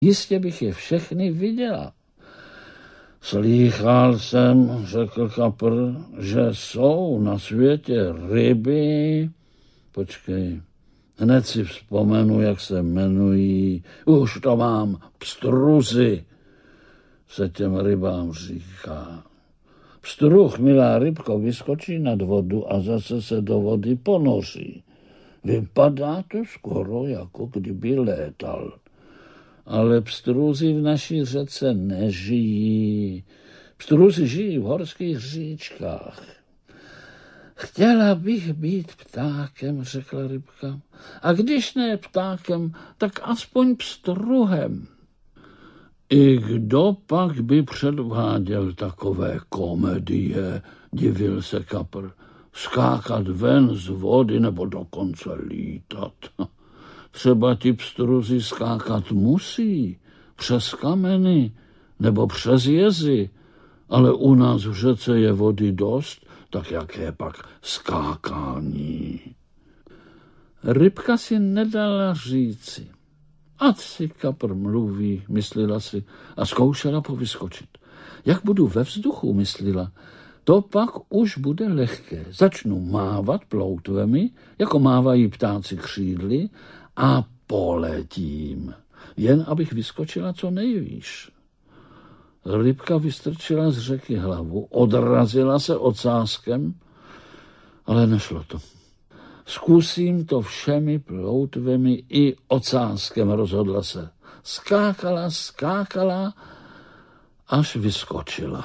Jistě bych je všechny viděla. Slýchal jsem, řekl kapr, že jsou na světě ryby. Počkej, hned si vzpomenu, jak se jmenují. Už to mám, pstruzy, se těm rybám říká. Pstruh, milá rybko, vyskočí nad vodu a zase se do vody ponoří. Vypadá to skoro, jako kdyby létal. Ale pstruzy v naší řece nežijí. Pstruzy žijí v horských říčkách. Chtěla bych být ptákem, řekla rybka. A když ne ptákem, tak aspoň pstruhem. I kdo pak by předváděl takové komedie, divil se kapr. Skákat ven z vody nebo dokonce lítat. Třeba ti pstruzi skákat musí, přes kameny nebo přes jezy, ale u nás v řece je vody dost, tak jaké pak skákání. Rybka si nedala říci. Ať si kapr mluví, myslela si a zkoušela povyskočit. Jak budu ve vzduchu, myslela, to pak už bude lehké. Začnu mávat ploutvemi, jako mávají ptáci křídly, a poletím, jen abych vyskočila co nejvýš. Rybka vystrčila z řeky hlavu, odrazila se ocáskem, ale nešlo to. Zkusím to všemi ploutvemi i ocáskem, rozhodla se. Skákala, až vyskočila.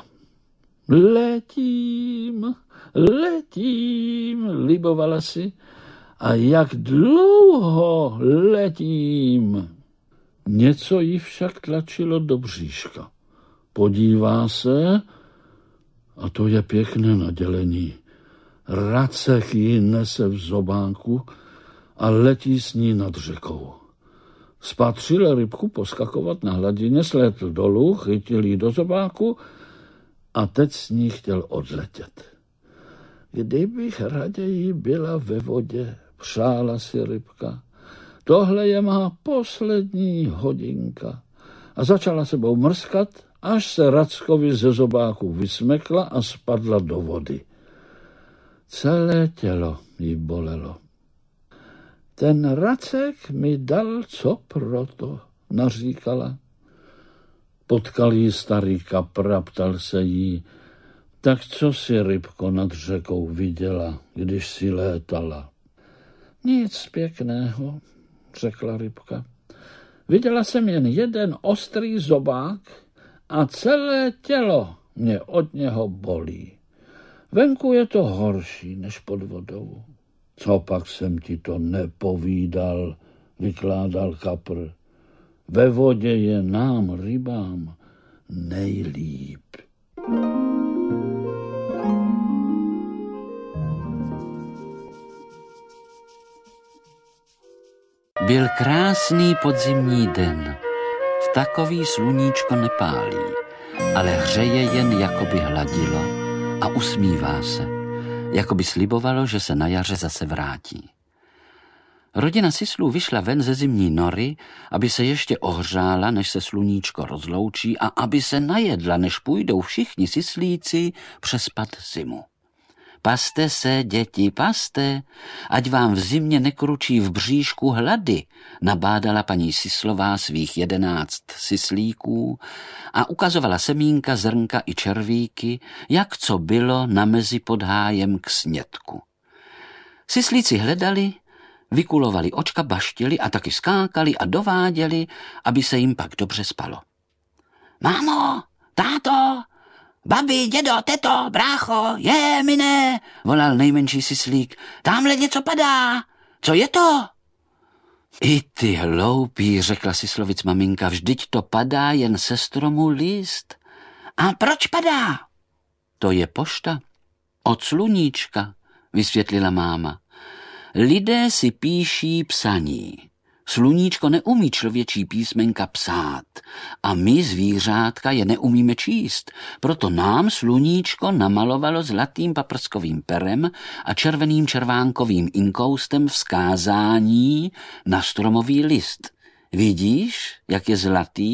Letím, libovala si. A jak dlouho letím? Něco jí však tlačilo do bříška. Podívá se, a to je pěkné nadělení. Racek ji nese v zobánku a letí s ní nad řekou. Spatřil rybku poskakovat na hladině, slétl dolů, chytil ji do zobáku a teď s ní chtěl odletět. Kdybych raději byla ve vodě, přála si rybka. Tohle je má poslední hodinka. A začala sebou mrskat, až se Rackovi ze zobáku vysmekla a spadla do vody. Celé tělo jí bolelo. Ten Racek mi dal co proto, naříkala. Potkal jí starý kapr a ptal se jí, tak co si, rybko, nad řekou viděla, když si létala? Nic pěkného, řekla rybka. Viděla jsem jen jeden ostrý zobák a celé tělo mě od něho bolí. Venku je to horší než pod vodou. Co pak jsem ti to nepovídal, vykládal kapr. Ve vodě je nám, rybám, nejlíp. Byl krásný podzimní den. V takový sluníčko nepálí, ale hřeje jen, jako by hladilo a usmívá se, jako by slibovalo, že se na jaře zase vrátí. Rodina Sislů vyšla ven ze zimní nory, aby se ještě ohřála, než se sluníčko rozloučí a aby se najedla, než půjdou všichni sislíci přespat zimu. Paste se, děti, paste, ať vám v zimě nekručí v bříšku hlady, nabádala paní Sislová svých 11 sislíků a ukazovala semínka, zrnka i červíky, jak co bylo na mezi pod hájem k snědku. Sislíci hledali, vykulovali očka, baštili a taky skákali a dováděli, aby se jim pak dobře spalo. Mámo, táto, babi, dědo, teto, brácho, mine, volal nejmenší sislík. Tamhle něco padá. Co je to? I ty hloupý, řekla sislovic maminka, vždyť to padá jen se stromu list. A proč padá? To je pošta. Od sluníčka, vysvětlila máma. Lidé si píší psaní. Sluníčko neumí člověčí písmenka psát a my, zvířátka, je neumíme číst. Proto nám sluníčko namalovalo zlatým paprskovým perem a červeným červánkovým inkoustem vzkázání na stromový list. Vidíš, jak je zlatý?